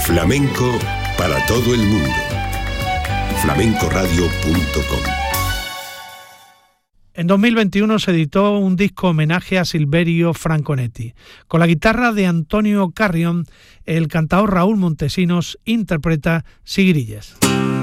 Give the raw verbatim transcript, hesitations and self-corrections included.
Flamenco para todo el mundo. flamenco radio punto com. En dos mil veintiuno se editó un disco homenaje a Silverio Franconetti. Con la guitarra de Antonio Carrión, el cantador Raúl Montesinos interpreta Sigrilles.